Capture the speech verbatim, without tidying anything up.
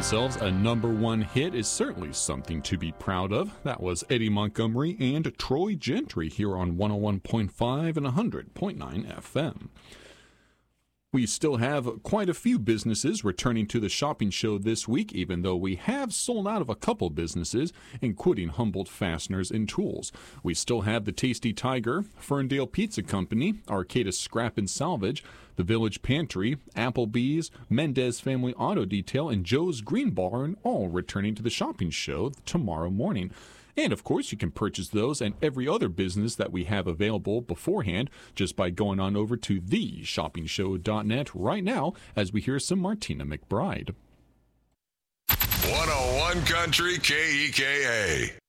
themselves a number one hit is certainly something to be proud of. That was Eddie Montgomery and Troy Gentry here on one oh one point five and one hundred point nine F M. We still have quite a few businesses returning to the shopping show this week, even though we have sold out of a couple businesses, including Humboldt Fasteners and Tools. We still have the Tasty Tiger, Ferndale Pizza Company, Arcata Scrap and Salvage, the Village Pantry, Applebee's, Mendez Family Auto Detail, and Joe's Green Barn, all returning to the shopping show tomorrow morning. And, of course, you can purchase those and every other business that we have available beforehand just by going on over to the shopping show dot net right now as we hear some Martina McBride. one oh one Country K E K A.